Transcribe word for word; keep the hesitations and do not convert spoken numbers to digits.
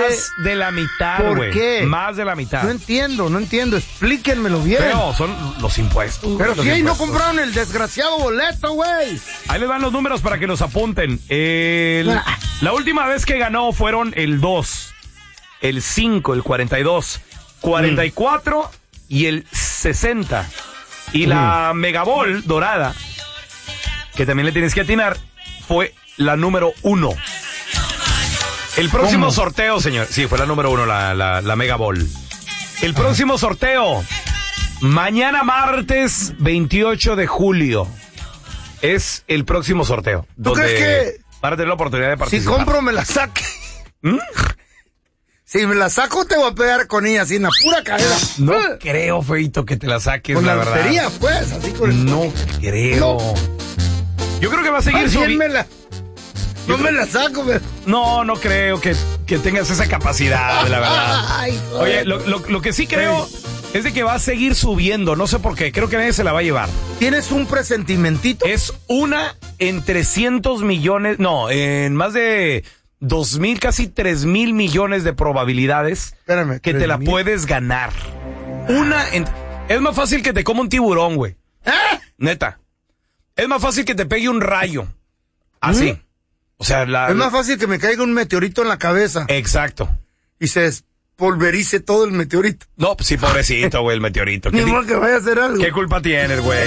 Más de la mitad, güey. ¿Por qué? Más de la mitad. No entiendo, no entiendo. Explíquenmelo bien. Pero son los impuestos. Pero los si ahí no impuestos. compraron el desgraciado boleto, güey. Ahí les van los números para que nos apunten. El, la última vez que ganó fueron el dos, el cinco, el cuarenta y dos, cuarenta y cuatro mm. y el sesenta. Y mm. la Megabol dorada, que también le tienes que atinar, fue la número uno. El próximo ¿Cómo? sorteo, señor. Sí, fue la número uno, la, la, la Megabol. El próximo Ajá. sorteo, mañana martes veintiocho de julio. Es el próximo sorteo. ¿Tú crees que para tener la oportunidad de participar? Si compro, me la saque. ¿Mm? Si me la saco, te voy a pegar con ella así en la pura cadera. No creo, feito, que te la saques, con la, la verdad. lotería, pues, así con el... No creo. No. Yo creo que va a seguir subiendo. No me la saco, pero... No, no creo que, que tengas esa capacidad, la verdad. Ay, Oye, lo, lo, lo que sí creo sí. es de que va a seguir subiendo. No sé por qué. Creo que nadie se la va a llevar. ¿Tienes un presentimentito? Es una en trescientos millones. No, en más de dos mil, casi tres mil millones de probabilidades. Espérame, que te la mil? puedes ganar. Una en... Es más fácil que te coma un tiburón, güey. ¿Eh? Neta. Es más fácil que te pegue un rayo. Así. ¿Mm? O sea, la, es más fácil que me caiga un meteorito en la cabeza. Exacto. Y se despolverice todo el meteorito. No, pues sí, pobrecito, güey, el meteorito. Ni modo que vaya a hacer algo. ¿Qué culpa tienes, güey?